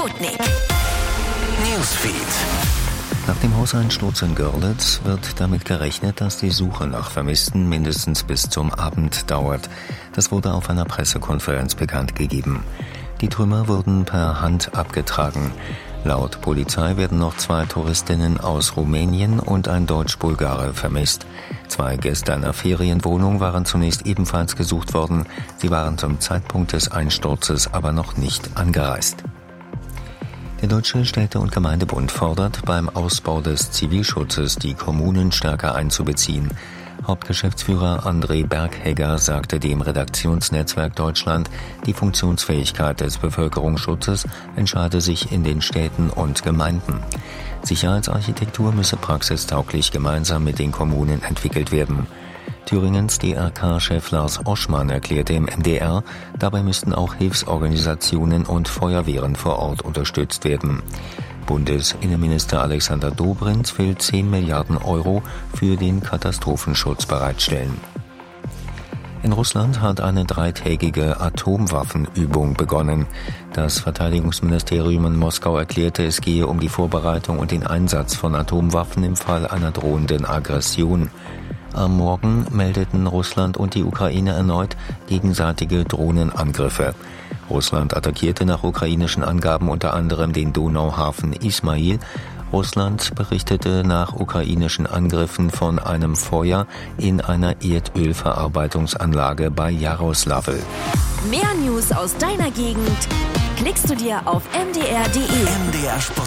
Sputnik Newsfeed. Nach dem Hauseinsturz in Görlitz wird damit gerechnet, dass die Suche nach Vermissten mindestens bis zum Abend dauert. Das wurde auf einer Pressekonferenz bekannt gegeben. Die Trümmer wurden per Hand abgetragen. Laut Polizei werden noch 2 Touristinnen aus Rumänien und ein Deutsch-Bulgare vermisst. 2 Gäste einer Ferienwohnung waren zunächst ebenfalls gesucht worden. Sie waren zum Zeitpunkt des Einsturzes aber noch nicht angereist. Der Deutsche Städte- und Gemeindebund fordert, beim Ausbau des Zivilschutzes die Kommunen stärker einzubeziehen. Hauptgeschäftsführer André Berghegger sagte dem Redaktionsnetzwerk Deutschland, die Funktionsfähigkeit des Bevölkerungsschutzes entscheide sich in den Städten und Gemeinden. Sicherheitsarchitektur müsse praxistauglich gemeinsam mit den Kommunen entwickelt werden. Thüringens DRK-Chef Lars Oschmann erklärte im MDR, dabei müssten auch Hilfsorganisationen und Feuerwehren vor Ort unterstützt werden. Bundesinnenminister Alexander Dobrindt will 10 Milliarden Euro für den Katastrophenschutz bereitstellen. In Russland hat eine 3-tägige Atomwaffenübung begonnen. Das Verteidigungsministerium in Moskau erklärte, es gehe um die Vorbereitung und den Einsatz von Atomwaffen im Fall einer drohenden Aggression. Am Morgen meldeten Russland und die Ukraine erneut gegenseitige Drohnenangriffe. Russland attackierte nach ukrainischen Angaben unter anderem den Donauhafen Ismail. Russland berichtete nach ukrainischen Angriffen von einem Feuer in einer Erdölverarbeitungsanlage bei Jaroslavl. Mehr News aus deiner Gegend klickst du dir auf mdr.de. MDR Sputnik.